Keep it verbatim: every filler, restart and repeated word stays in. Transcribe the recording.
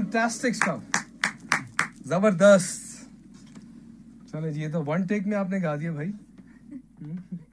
Fantastic stuff, जबरदस्त। चलो जी, ये तो वन टेक में आपने गा दिया भाई।